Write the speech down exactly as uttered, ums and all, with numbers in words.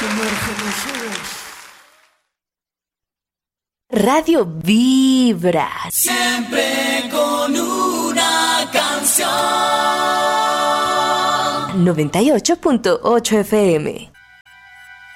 Radio Vibra. Siempre con una canción. noventa y ocho punto ocho F M.